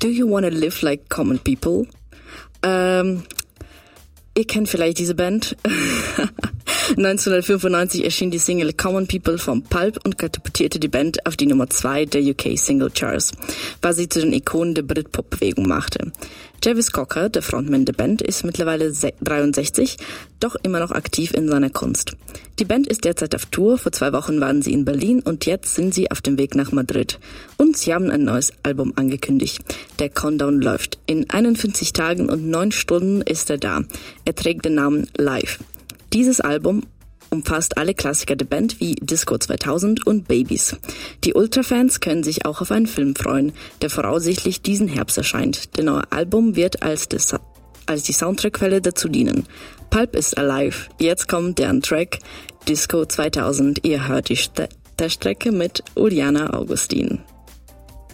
Do You Wanna Live Like Common People? Ihr kennt vielleicht diese Band. 1995 erschien die Single Common People von Pulp und katapultierte die Band auf die Nummer 2 der UK Single Charts, was sie zu den Ikonen der Britpop-Bewegung machte. Jarvis Cocker, der Frontman der Band, ist mittlerweile 63, doch immer noch aktiv in seiner Kunst. Die Band ist derzeit auf Tour, vor 2 Wochen waren sie in Berlin und jetzt sind sie auf dem Weg nach Madrid. Und sie haben ein neues Album angekündigt. Der Countdown läuft. In 51 Tagen und 9 Stunden ist er da. Er trägt den Namen Live. Dieses Album umfasst alle Klassiker der Band wie Disco 2000 und Babies. Die Ultra-Fans können sich auch auf einen Film freuen, der voraussichtlich diesen Herbst erscheint. Der neue Album wird als die Soundtrack-Quelle dazu dienen. Pulp is Alive. Jetzt kommt deren Track Disco 2000. Ihr hört die Strecke mit Uliana Augustin.